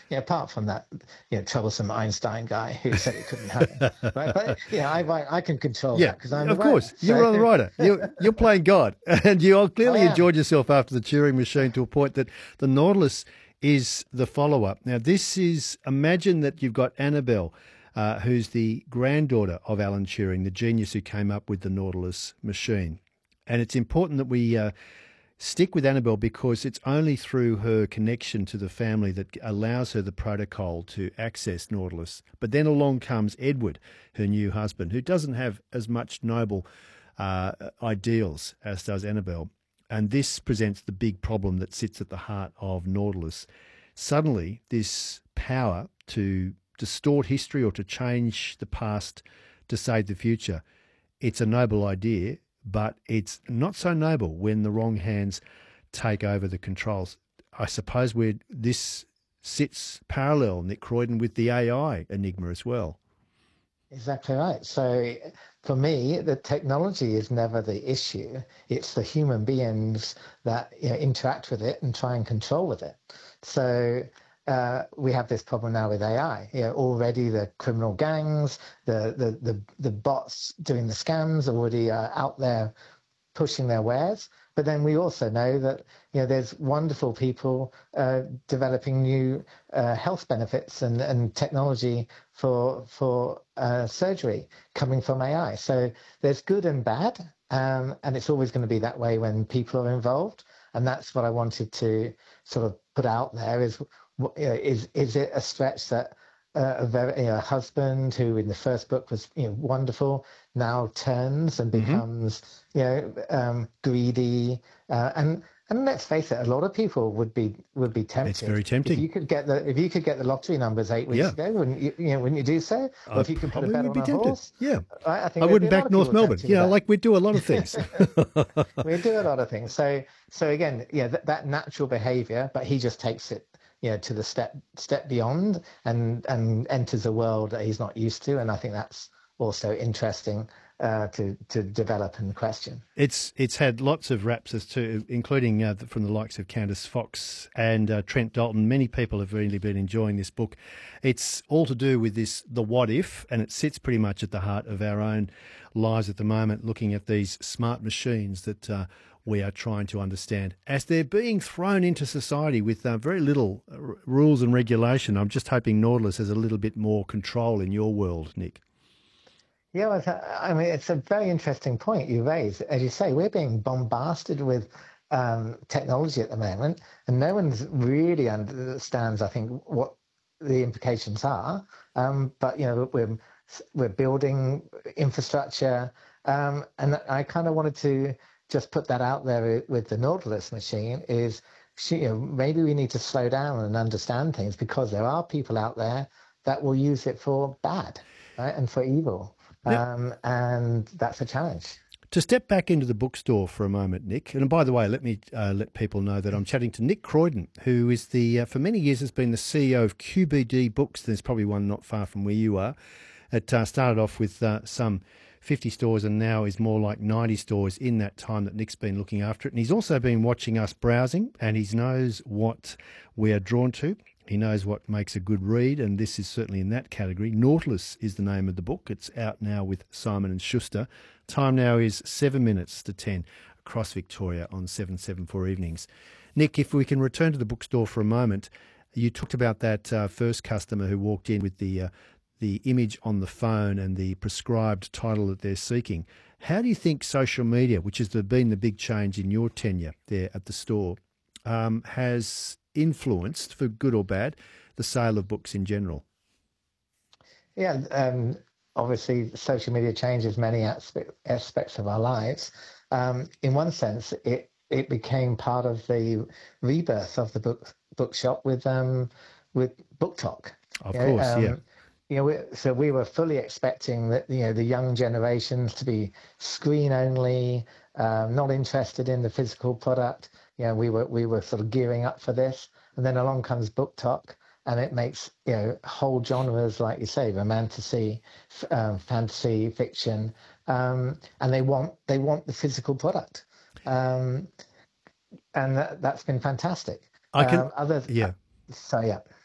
apart from that, troublesome Einstein guy who said it couldn't happen, right? But I can control Yeah, that because I'm the of writer. course. You So are the writer. You're playing God, and you all I clearly am. enjoyed yourself after the Turing machine to a point that the Nautilus is the follow-up. Now, this is, imagine that you've got Annabelle, who's the granddaughter of Alan Turing, the genius who came up with the Nautilus machine. And it's important that we stick with Annabelle because it's only through her connection to the family that allows her the protocol to access Nautilus. But then along comes Edward, her new husband, who doesn't have as much noble ideals as does Annabelle. And this presents the big problem that sits at the heart of Nautilus. Suddenly, this power to distort history or to change the past to save the future, it's a noble idea, but it's not so noble when the wrong hands take over the controls. I suppose this sits parallel, Nick Croydon, with the AI enigma as well. Exactly right. So for me, the technology is never the issue. It's the human beings that interact with it and try and control with it. So we have this problem now with AI. Already the criminal gangs, the bots doing the scams already are out there pushing their wares. But then we also know that there's wonderful people developing new health benefits and technology for surgery coming from AI. So there's good and bad, and it's always going to be that way when people are involved. And that's what I wanted to sort of put out there: is it a stretch that a husband who in the first book was wonderful now turns and Mm-hmm. becomes greedy, and let's face it, a lot of people would be It's tempted very if tempting. you could get the lottery numbers 8 weeks Yeah, ago. Wouldn't you do so? Or I if you could put a probably bet would on be a tempted. horse, Yeah, I I think there'd be wouldn't a lot back of North people Melbourne. tempted with Yeah, that. like we do a lot of things. We do a lot of things. So again, that natural behavior, but he just takes it, to the step beyond and enters a world that he's not used to. And I think that's also interesting to develop and question. It's had lots of raps as to, including from the likes of Candace Fox and Trent Dalton. Many people have really been enjoying this book. It's all to do with the what if, and it sits pretty much at the heart of our own lives at the moment, looking at these smart machines that we are trying to understand as they're being thrown into society with very little rules and regulation. I'm just hoping Nautilus has a little bit more control in your world, Nick. Yeah, well, I mean, it's a very interesting point you raise. As you say, we're being bombarded with technology at the moment, and no one's really understands, I think, what the implications are. But we're building infrastructure, and I kind of wanted to just put that out there with the Nautilus machine. Maybe we need to slow down and understand things because there are people out there that will use it for bad, right, and for evil. Now, And that's a challenge. to step back into the bookstore for a moment, Nick, and by the way, let me let people know that I'm chatting to Nick Croydon, who is for many years has been the CEO of QBD Books. There's probably one not far from where you are. It started off with some 50 stores and now is more like 90 stores in that time that Nick's been looking after it. And he's also been watching us browsing, and he knows what we are drawn to. He knows what makes a good read, and this is certainly in that category. Nautilus is the name of the book. It's out now with Simon & Schuster. Time now is 7 minutes to 10 across Victoria on 774 evenings. Nick, if we can return to the bookstore for a moment, you talked about that first customer who walked in with the image on the phone and the prescribed title that they're seeking. How do you think social media, which has been the big change in your tenure there at the store, has influenced, for good or bad, the sale of books in general? Yeah, obviously, social media changes many aspects of our lives. In one sense, it became part of the rebirth of the bookshop with Book Talk. Of You know, course, yeah. so we were fully expecting that the young generations to be screen only, not interested in the physical product. We were sort of gearing up for this, and then along comes Book Talk, and it makes whole genres, like you say, romantasy, fantasy, fiction, and they want the physical product, and that's been fantastic. I can, Other, yeah. so yeah.